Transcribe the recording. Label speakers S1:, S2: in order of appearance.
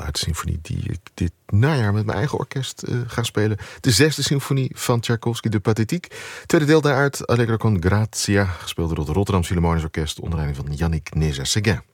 S1: uit de symfonie die ik dit najaar met mijn eigen orkest ga spelen. De 6e symfonie van Tchaikovsky, de Pathétique. Tweede deel daaruit, Allegro con Grazia, gespeeld door het Rotterdam Philharmonisch Orkest onder leiding van Yannick Nézet-Séguin.